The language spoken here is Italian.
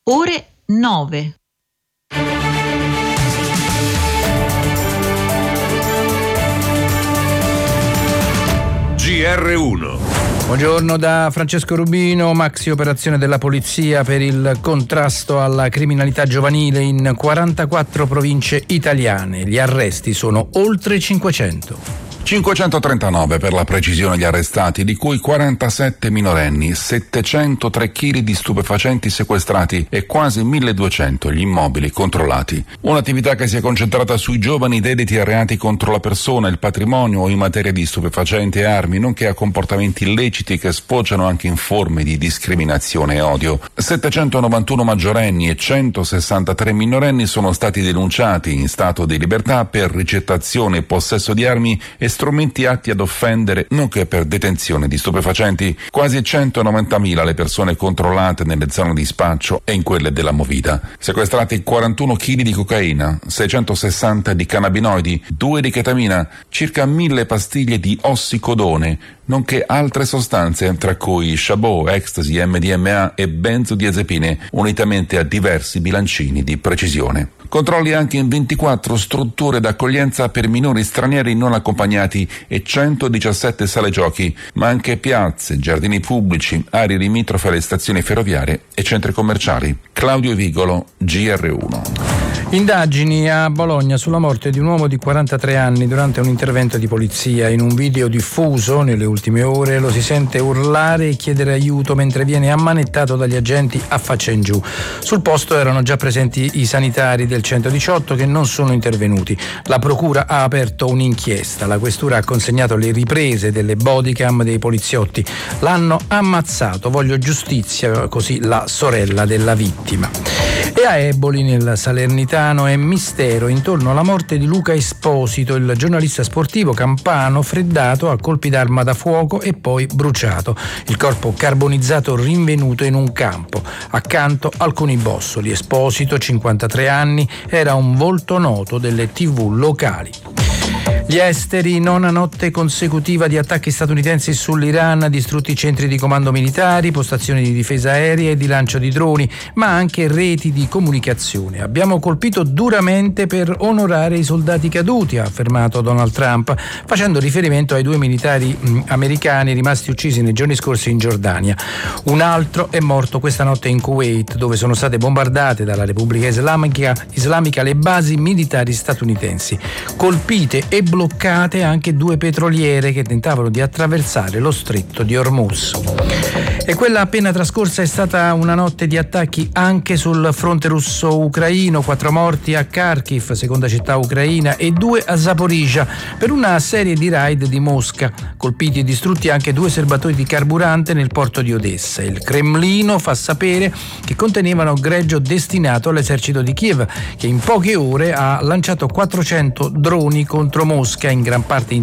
ore 9. GR1. Buongiorno da Francesco Rubino. Maxi operazione della polizia per il contrasto alla criminalità giovanile in 44 province italiane. Gli arresti sono oltre 500. 539 per la precisione gli arrestati, di cui 47 minorenni, 703 kg di stupefacenti sequestrati e quasi 1200 gli immobili controllati. Un'attività che si è concentrata sui giovani dediti a reati contro la persona, il patrimonio o in materia di stupefacenti e armi, nonché a comportamenti illeciti che sfociano anche in forme di discriminazione e odio. 791 maggiorenni e 163 minorenni sono stati denunciati in stato di libertà per ricettazione e possesso di armi e strumenti atti ad offendere, nonché per detenzione di stupefacenti. Quasi 190.000 le persone controllate nelle zone di spaccio e in quelle della movida. Sequestrati 41 kg di cocaina, 660 di cannabinoidi, 2 di ketamina, circa 1.000 pastiglie di ossicodone, nonché altre sostanze, tra cui Chabot, ecstasy, MDMA e benzodiazepine, unitamente a diversi bilancini di precisione. Controlli anche in 24 strutture d'accoglienza per minori stranieri non accompagnati e 117 sale giochi, ma anche piazze, giardini pubblici, aree limitrofe alle stazioni ferroviarie e centri commerciali. Claudio Vigolo, GR1. Indagini a Bologna sulla morte di un uomo di 43 anni durante un intervento di polizia. In un video diffuso nelle ultime ore lo si sente urlare e chiedere aiuto mentre viene ammanettato dagli agenti a faccia in giù. Sul posto erano già presenti i sanitari del 118 che non sono intervenuti. La procura ha aperto un'inchiesta. La questura ha consegnato le riprese delle bodycam dei poliziotti. L'hanno ammazzato, voglio giustizia, così la sorella della vittima. E a Eboli, nel Salernitano, è mistero intorno alla morte di Luca Esposito, il giornalista sportivo campano freddato a colpi d'arma da fuoco e poi bruciato. Il corpo carbonizzato rinvenuto in un campo. Accanto alcuni bossoli. Esposito, 53 anni, era un volto noto delle TV locali. Gli esteri, nona notte consecutiva di attacchi statunitensi sull'Iran, distrutti centri di comando militari, postazioni di difesa aerea e di lancio di droni, ma anche reti di comunicazione. Abbiamo colpito duramente per onorare i soldati caduti, ha affermato Donald Trump, facendo riferimento ai 2 militari americani rimasti uccisi nei giorni scorsi in Giordania. Un altro è morto questa notte in Kuwait, dove sono state bombardate dalla Repubblica Islamica le basi militari statunitensi. Colpite e bloccate anche 2 petroliere che tentavano di attraversare lo stretto di Hormuz. E quella appena trascorsa è stata una notte di attacchi anche sul fronte russo-ucraino, 4 morti a Kharkiv, seconda città ucraina, e 2 a Zaporizhzhia per una serie di raid di Mosca. Colpiti e distrutti anche 2 serbatoi di carburante nel porto di Odessa. Il Cremlino fa sapere che contenevano greggio destinato all'esercito di Kiev, che in poche ore ha lanciato 400 droni contro Mosca, in gran parte